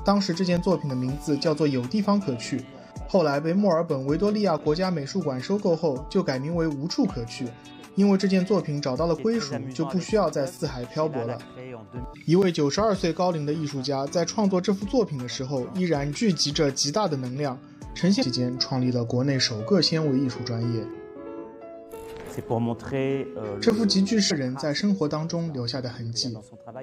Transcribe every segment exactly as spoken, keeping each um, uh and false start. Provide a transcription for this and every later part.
当时这件作品的名字叫做《有地方可去》，后来被墨尔本维多利亚国家美术馆收购后就改名为《无处可去》，因为这件作品找到了归属，就不需要在四海漂泊了。一位九十二岁高龄的艺术家在创作这幅作品的时候，依然聚集着极大的能量，呈现期间创立了国内首个纤维艺术专业。这幅极具诗人在生活当中留下的痕迹。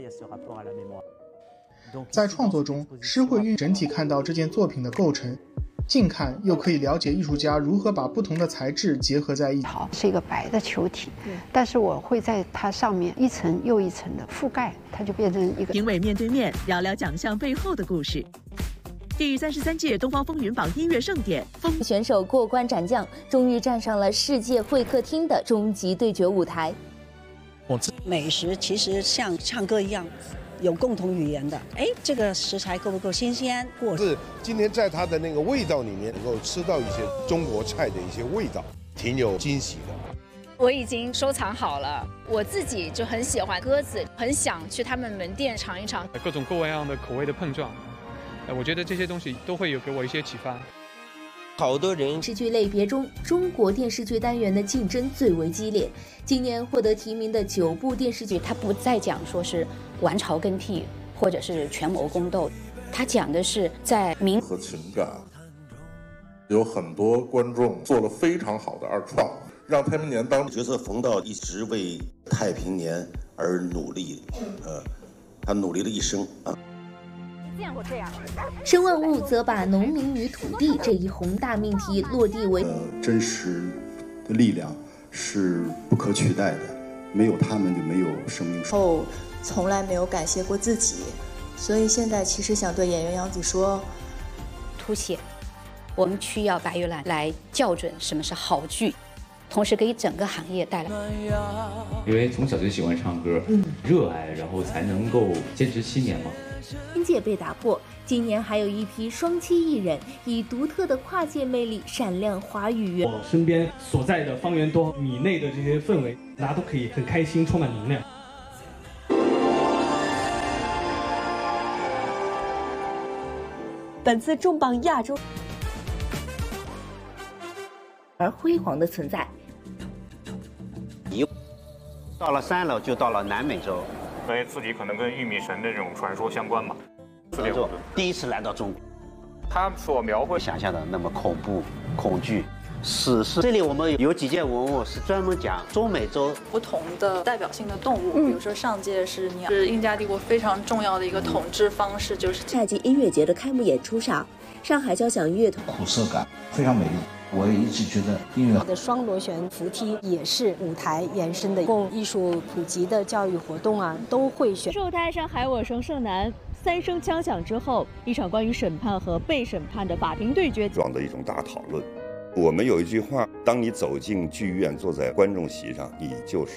在创作中，诗会运整体看到这件作品的构成，近看又可以了解艺术家如何把不同的材质结合在一起。 好，是一个白的球体，但是我会在它上面一层又一层的覆盖，它就变成一个。 评委面对面聊聊奖项背后的故事。第三十三届东方风云榜音乐盛典， 选手过关斩将，终于站上了世界会客厅的终极对决舞台。 美食其实像唱歌一样，有共同语言的。哎，这个食材够不够新鲜？或是今天在它的那个味道里面，能够吃到一些中国菜的一些味道，挺有惊喜的。 我已经收藏好了，我自己就很喜欢鸽子，很想去他们门店尝一尝各种各样的口味的碰撞。我觉得这些东西都会有给我一些启发。 好多人电视剧类别中，中国电视剧单元的竞争最为激烈。今年获得提名的九部电视剧， 它不再讲说是顽巢更替或者是权谋宫斗，它讲的是在民和情感。有很多观众做了非常好的二创，让太平年当角色冯道一直为太平年而努力，呃，他努力了一生啊。 见过这样，申万物则把农民与土地这一宏大命题落地为、 呃、真实的力量是不可取代的，没有他们就没有生命。 后从来没有感谢过自己，所以现在其实想对演员杨子说， 凸显我们需要白玉兰来校准什么是好剧，同时给整个行业带来。 因为从小就喜欢唱歌，嗯，热爱，然后才能够坚持七年嘛。 边界被打破，今年还有一批双栖艺人以独特的跨界魅力闪亮华语乐。 我身边所在的方圆多少米内的这些氛围，大家都可以很开心，充满能量。 本次重磅亚洲而辉煌的存在。 一到了三楼就到了南美洲。 因为自己可能跟玉米神的这种传说相关嘛。 第一次来到中国， 他所描绘想象的那么恐怖、恐惧、史诗。这里我们有几件文物是专门讲中美洲不同的代表性的动物，嗯、比如说上届是鸟，是印加帝国非常重要的一个统治方式，就是夏季音乐节的开幕演出上，上海交响乐团苦涩感非常美丽。我也一直觉得音乐的双螺旋扶梯也是舞台延伸的，供艺术普及的教育活动啊，都会选。 寿台上海我生胜男，三声枪响之后，一场关于审判和被审判的法庭对决， 状的一种大讨论。我们有一句话：当你走进剧院，坐在观众席上，你就是